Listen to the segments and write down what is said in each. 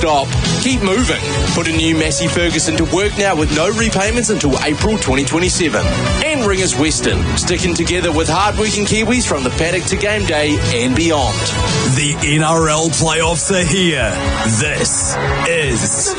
stop. Keep moving. Put a new Massey Ferguson to work now with no repayments until April 2027. And Ringers Western, sticking together with hard-working Kiwis from the paddock to game day and beyond. The NRL playoffs are here. This is...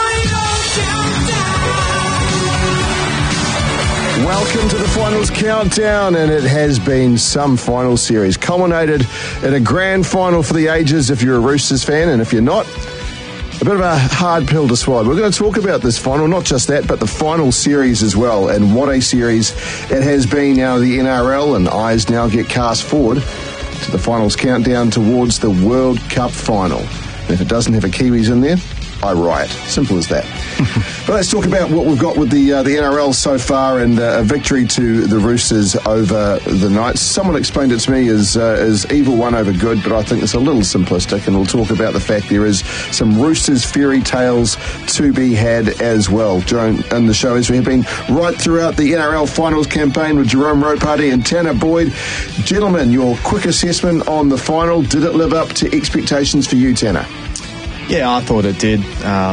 Welcome to the Finals Countdown, and it has been some final series. Culminated in a grand final for the ages if you're a Roosters fan, and if you're not, a bit of a hard pill to swallow. We're going to talk about this final, not just that, but the final series as well, and what a series it has been now the NRL, and eyes now get cast forward to the Finals Countdown towards the World Cup final. And if it doesn't have a Kiwis in there, I riot. Simple as that. But let's talk about what we've got with the NRL so far, and a victory to the Roosters over the Knights. Someone explained it to me as evil won over good, but I think it's a little simplistic, and we'll talk about the fact there is some Roosters fairy tales to be had as well during in the show, as we have been right throughout the NRL Finals campaign with Jerome Ropati and Tanner Boyd. Gentlemen, your quick assessment on the final. Did it live up to expectations for you, Tanner? Yeah, I thought it did.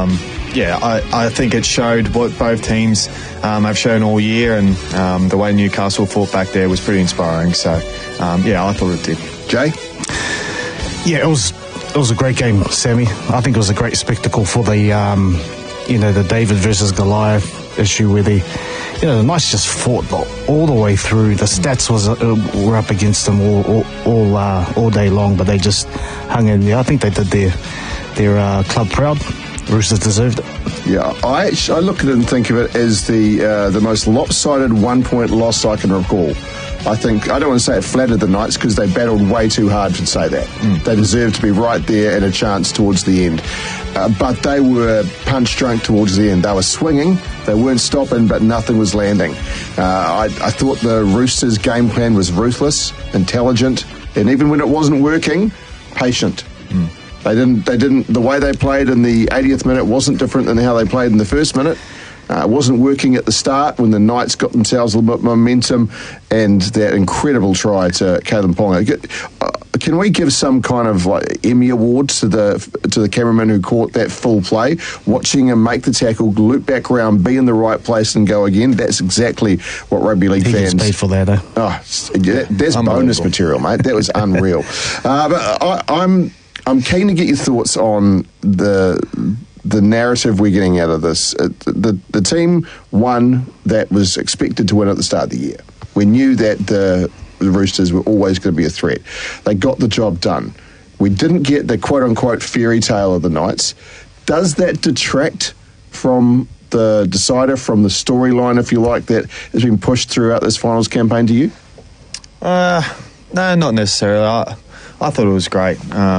I think it showed what both teams have shown all year, and the way Newcastle fought back there was pretty inspiring. So, I thought it did. Jay? Yeah, it was a great game, Sammy. I think it was a great spectacle for the the David versus Goliath issue where the Knights just fought all the way through. The stats were up against them all day long, but they just hung in there. I think they did their club proud. The Roosters deserved it. Yeah, I look at it and think of it as the most lopsided 1-point loss I can recall. I don't want to say it flattered the Knights because they battled way too hard to say that. They deserved to be right there and a chance towards the end. But they were punch drunk towards the end. They were swinging, they weren't stopping, but nothing was landing. I thought the Roosters' game plan was ruthless, intelligent, and even when it wasn't working, patient. They didn't. The way they played in the 80th minute wasn't different than how they played in the first minute. It wasn't working at the start when the Knights got themselves a little bit of momentum, and that incredible try to Kalyn Ponga. Can we give some kind of Emmy awards to the cameraman who caught that full play, watching him make the tackle, loop back around, be in the right place, and go again? That's exactly what rugby league fans. He gets paid for that, eh? That's bonus material, mate. That was unreal. But I'm keen to get your thoughts on the narrative we're getting out of this. The team won that was expected to win at the start of the year. We knew that the Roosters were always going to be a threat. They got the job done. We didn't get the quote-unquote fairy tale of the Knights. Does that detract from the decider, from the storyline, if you like, that has been pushed throughout this finals campaign to you? No, not necessarily. I thought it was great.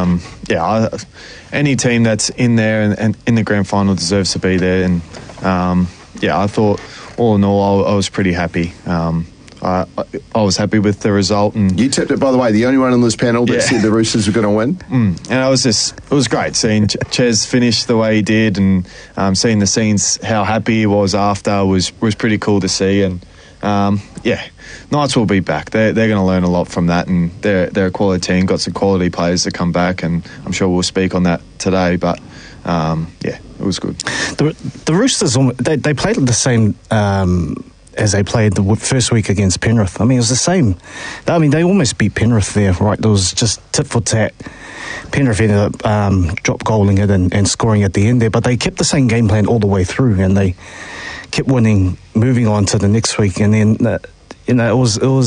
Any team that's in there and in the grand final deserves to be there. And I thought all in all, I was pretty happy. I was happy with the result. And you tipped it, by the way, the only one on this panel that said the Roosters were going to win. And it was great seeing Ches finish the way he did, and seeing the scenes, how happy he was after was pretty cool to see. And Knights will be back. They're going to learn a lot from that, and they're a quality team, got some quality players to come back, and I'm sure we'll speak on that today. But it was good. The Roosters, they played the same as they played the first week against Penrith. I mean, it was the same. I mean, they almost beat Penrith there, right? There was just tit for tat. Penrith ended up drop goaling it and scoring at the end there, but they kept the same game plan all the way through, and they kept winning, moving on to the next week. And then it was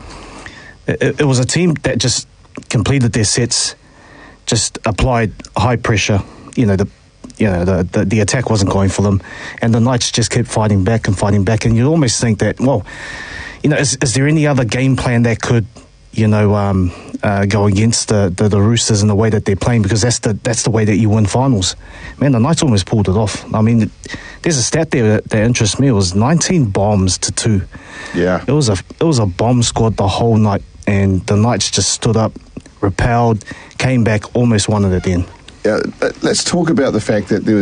a team that just completed their sets, just applied high pressure. The attack wasn't going for them, and the Knights just kept fighting back, and you almost think that, is there any other game plan that could go against the Roosters in the way that they're playing? Because that's the way that you win finals. Man, the Knights almost pulled it off. I mean, there's a stat there that interests me. It was 19 bombs to 2. Yeah, it was a bomb squad the whole night, and the Knights just stood up, repelled, came back, almost won it at the end. Let's talk about the fact that there was